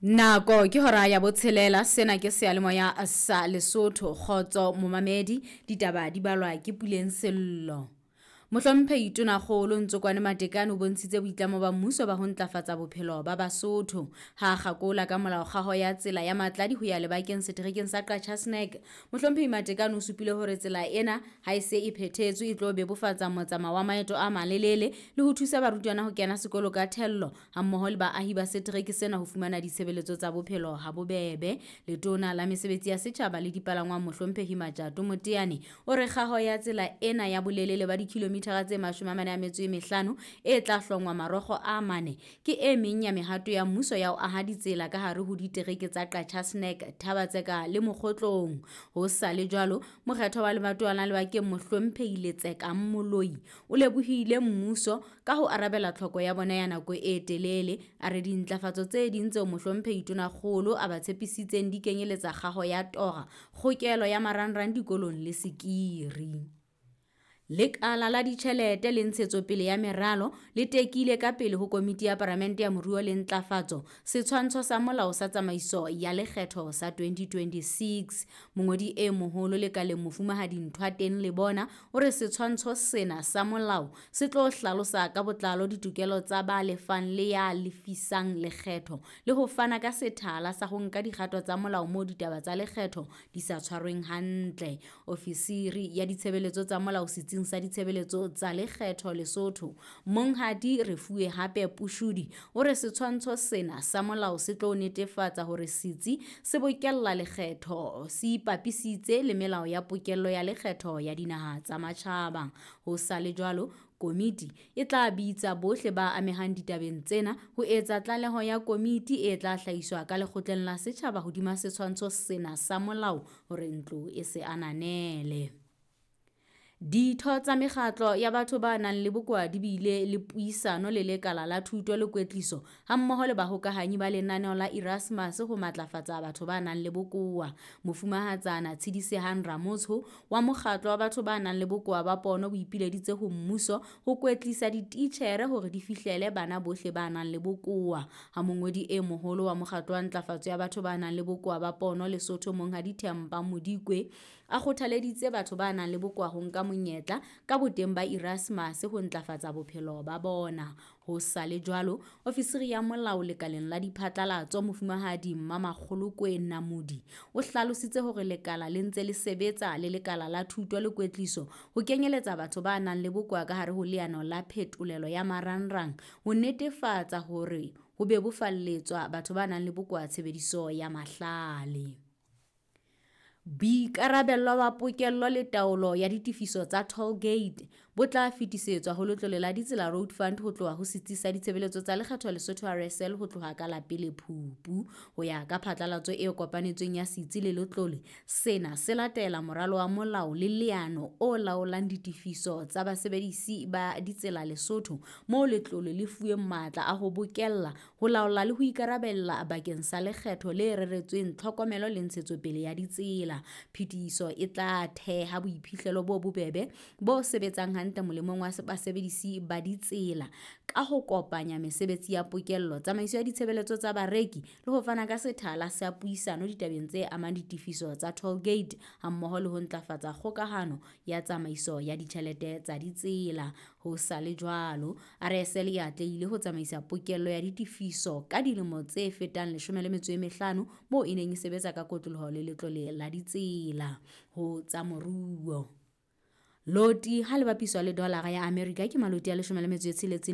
Nako ke hora ya botshelela. Sena ke sealemoya sa Lesotho. Kgotso momamedi, ditaba di balwa ke Puleng Sello. Mohlomphehi Tonakgolo Ntsokwane Matekane o bontshitse boitlamo ba mmuso ba ho ntlafatsa bophelo ba Basotho. Ha kgakola ka molaokgaho ya tsela ya Matladi ho ya lebakeng seterekeng sa Qacha Snack. Mohlomphehi Matekane o supile hore tsela ena ha e se e phethetswe e tlo bebofatsa motsamao wa maeto a malelele le ho thusa barutwana ho kena sekolo ka thello hammoho le baahi ba setereke sena ho fumana ditshebeletso tsa bophelo ha bobebe. Letona la mesebetsi ya setjhaba le dipalangwang Mohlomphehi Matjato Moteane o re kgaho ya tsela ena ya bolelele ba dikilometara tse 45 e tla hlongwa marokgo a 4 ke e meng ya mehato ya mmuso ya ho aha ditsela ka hare ho ditereke tsa Qacha Snack, Thabatseka le Mokgotlong. Ho sa le jwalo, mokgetho wa lebatowana le bakeng Mohlomphehi Letseka Mmoloi o lebohile mmuso ka ho arabela tlhoko ya bona ya nako e telele. A re dintlafatso tse ding tseo Mohlomphehi Tonakgolo a ba tshepisitseng di kenyeletsa kgaho ya tora, kgokelo ya marangrang dikolong le sekiri. Lekala la ditjhelete le ntshetsopele ya meralo le tekile ka pele ho komiti ya Palamente ya Moruo le Ntlafatso setshwantsho sa molao sa tsamaiso ya lekgetho sa 2026. Mongodi e moholo lekaleng Mofumahadi Nthwateng le bona o re setshwantsho sena sa molao se tlo hlalosa ka botlalo ditokelo tsa ba lefang le ya lefisang lekgetho le ho fana ka sethala sa ho nka dikgato tsa molao moo ditaba tsa lekgetho di sa tshwarweng hantle. Ofisiri ya ditshebeletso tsa molao sa ditshebeletso tsa lekgetho Lesotho, Monghadi Refuwe hape Pushudi o re setshwantsho sena sa molao se tlo netefatsa hore setsi se bokella lekgetho se ipapisitse le melao ya pokello ya lekgetho ya dinaha tsa matjhaba. Ho sa le jwalo, komiti e tla bitsa bohle ba amehang ditabeng tsena ho etsa tlaleho ya komiti e tla hlahiswa ka lekgotleng la setjhaba hodima setshwantsho sena sa molao hore ntlo e se ananele. Ditho tsa mekgatlo ya batho ba nang le bokowa di bile le puisano le lekala la thuto le kwetliso hammoho le bahokahanyi ba lenaneo la Erasmus ho matlafatsa batho ba nang le bokowa. Mofumahatsana Tshedisehang Ramotsho wa mokgatlo wa batho ba nang le bokowa ba pono o ipileditse ho mmuso ho kwetlisa dititjhere hore di fihlele bana bohle ba nang le bokowa. Ha mongodi e moholo wa mokgatlo wa ntlafatso ya batho ba nang le bokowa ba pono Lesotho Monghadi Themba Modikwe a kgothaleditse batho ba nang le bokowa ho nka monyetla ka boteng ba Erasmus ho ntlafatsa bophelo ba bona. Ho sa le jwalo, ofisiri ya molao lekaleng la diphatlalatso Mofumahadi Mmamakgolokwe Namodi o hlalositse hore lekala le ntse le sebetsa le lekala la thuto le kwetliso ho kenyeletsa batho ba nang le bokowa ka hare ho leano la phetolelo ya marangrang ho netefatsa hore ho be bofalletswa batho ba nang le bokowa tshebediso ya mahlale. Boikarabello ba pokello le taolo ya ditifiso tsa toll gate bo tla fetisetswa ho Letlole la Ditsela Road Fund ho tloha ho setsi sa ditshebeletso tsa lekgetho Lesotho RSL ho tloha ka la pele Phupu ho ya ka phatlalatso e kopanetsweng ya setsi le letlole. Sena se latela moralo wa molao le leano o laolang ditifiso tsa basebedisi ba ditsela Lesotho moo letlole le fuweng matla a ho bokella, ho laola le ho ikarabella bakeng sa lekgetho le reretsweng tlhokomelo le ntshetsopele ya ditsela. Phetiso e tla theha boiphihlelo bo bobebe bo sebetsang hantle molemong wa basebedisi ba ditsela ka ho kopanya mesebetsi ya pokello, tsamaiso ya ditshebeletso tsa bareki le ho fana ka sethala sa puisano ditabeng tse amang ditifiso tsa toll gate hammoho le ho ntlafatsa kgokahano ya tsamaiso ya ditjhelete tsa ditsela. Ho sa le jwalo, RSL e atlehile ho tsamaisa pokello ya ditifiso ka dilemo tse fetang 15 moo e neng e sebetsa ka kotloloho le letlole la ditsela ho tsa moruo. Loti ha le bapiswa le dolara ya Amerika ke maloti a 16